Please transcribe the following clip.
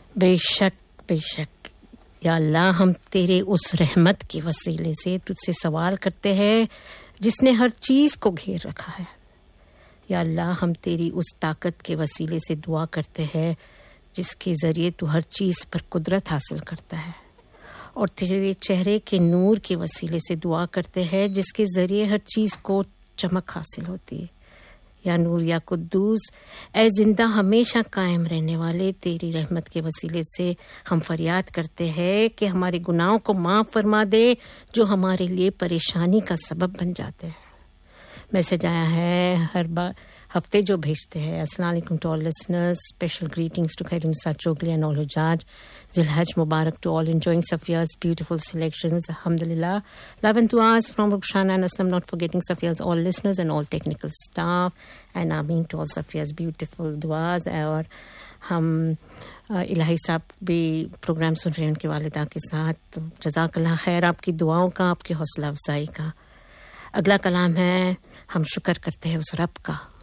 بے شک یا اللہ ہم تیرے اس رحمت کے وسیلے سے تجھ سے سوال کرتے ہیں جس نے ہر چیز کو گھیر رکھا ہے. یا اللہ ہم تیری اس طاقت کے وسیلے سے دعا کرتے ہیں جس کے ذریعے تو ہر چیز پر قدرت حاصل کرتا ہے, اور تیرے چہرے کے نور کے وسیلے سے دعا کرتے ہیں جس کے ذریعے ہر چیز کو چمک حاصل ہوتی ہے. یا نور یا قدوس, اے زندہ ہمیشہ قائم رہنے والے, تیری رحمت کے وسیلے سے ہم فریاد کرتے ہیں کہ ہمارے گناہوں کو معاف فرما دے جو ہمارے لیے پریشانی کا سبب بن جاتے ہیں. میسج آیا ہے ہر ہفتے جو بھیجتے ہیں. السلام علیکم to all listeners, special greetings to خیر نساء چوگلی اینڈ آل حجاج. ذی الحج مبارک to all enjoying Safiya's beautiful selections. Alhamdulillah. Love and du'as from Rukhsana and Aslam, not forgetting Safiya's all listeners and all technical staff. And Ameen to all Safiya's beautiful du'as. اور ہم الہی صاحب بھی programme سن رہے ہیں ان کے والدہ کے ساتھ. جزاک اللہ خیر آپ کی دعاؤں کا, آپ کی حوصلہ افزائی کا. اگلا کلام ہے, ہم شکر کرتے ہیں اس رب کا